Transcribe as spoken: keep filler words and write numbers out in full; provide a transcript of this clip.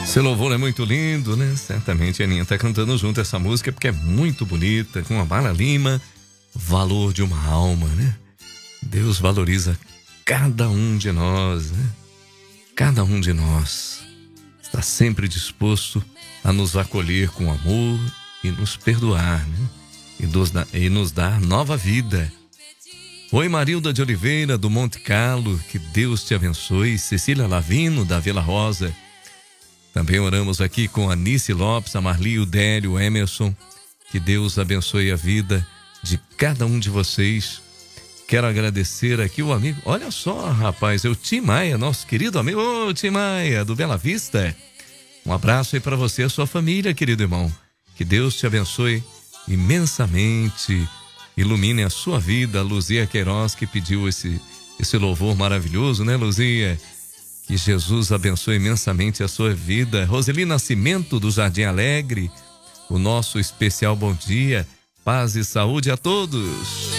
Esse louvor é muito lindo, né? Certamente a Aninha tá cantando junto essa música porque é muito bonita, com a Mara Lima, valor de uma alma, né? Deus valoriza cada um de nós, né? Cada um de nós está sempre disposto a nos acolher com amor e nos perdoar, né? E nos, dar, e nos dar nova vida. Oi, Marilda de Oliveira, do Monte Carlo, que Deus te abençoe. Cecília Lavino, da Vila Rosa. Também oramos aqui com a Nice Lopes, a Marli, o Délio, o Emerson. Que Deus abençoe a vida de cada um de vocês. Quero agradecer aqui o amigo. Olha só, rapaz, é o Tim Maia, nosso querido amigo. Ô, Tim Maia, do Bela Vista. Um abraço aí para você e a sua família, querido irmão. Que Deus te abençoe imensamente. Ilumine a sua vida. A Luzia Queiroz, que pediu esse, esse louvor maravilhoso, né, Luzia? Que Jesus abençoe imensamente a sua vida. Roseli Nascimento, do Jardim Alegre. O nosso especial bom dia. Paz e saúde a todos.